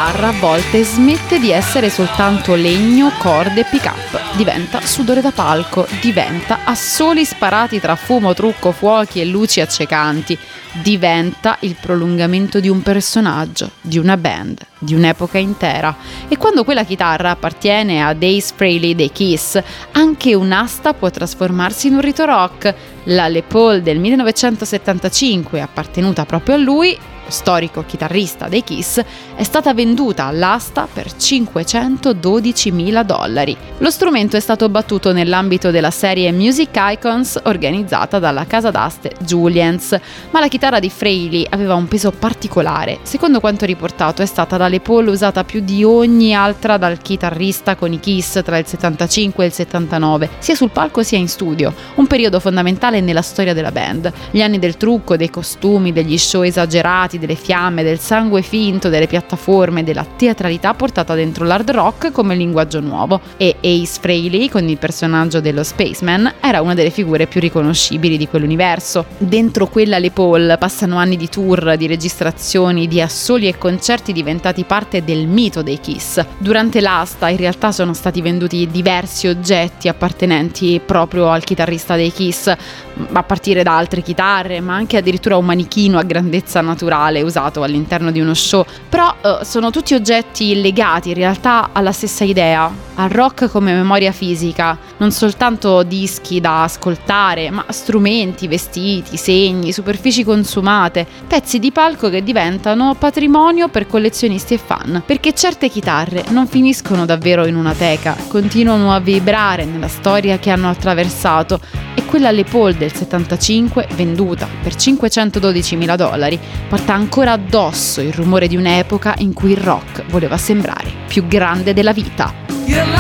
chitarra a volte smette di essere soltanto legno, corde e pick-up, diventa sudore da palco, diventa assoli sparati tra fumo, trucco, fuochi e luci accecanti, diventa il prolungamento di un personaggio, di una band, di un'epoca intera. E quando quella chitarra appartiene a Ace Frehley dei Kiss, anche un'asta può trasformarsi in un rito rock. La Les Paul del 1975, appartenuta proprio a lui, storico chitarrista dei Kiss, è stata venduta all'asta per $512.000. Lo strumento è stato battuto nell'ambito della serie Music Icons organizzata dalla casa d'aste Julien's, ma la chitarra di Frehley aveva un peso particolare. Secondo quanto riportato, è stata la Les Paul usata più di ogni altra dal chitarrista con i Kiss tra il 75 e il 79, sia sul palco sia in studio, un periodo fondamentale nella storia della band. Gli anni del trucco, dei costumi, degli show esagerati, delle fiamme, del sangue finto, delle piattaforme, della teatralità portata dentro l'hard rock come linguaggio nuovo. E Ace Frehley, con il personaggio dello Spaceman, era una delle figure più riconoscibili di quell'universo. Dentro quella Les Paul passano anni di tour, di registrazioni, di assoli e concerti diventati parte del mito dei Kiss. Durante l'asta in realtà sono stati venduti diversi oggetti appartenenti proprio al chitarrista dei Kiss, a partire da altre chitarre, ma anche addirittura un manichino a grandezza naturale usato all'interno di uno show. Però sono tutti oggetti legati in realtà alla stessa idea, al rock come memoria fisica, non soltanto dischi da ascoltare, ma strumenti, vestiti, segni, superfici consumate, pezzi di palco che diventano patrimonio per collezionisti e fan, perché certe chitarre non finiscono davvero in una teca, continuano a vibrare nella storia che hanno attraversato, e quella Les Paul del 75, venduta per $512.000, porta ancora addosso il rumore di un'epoca in cui il rock voleva sembrare più grande della vita.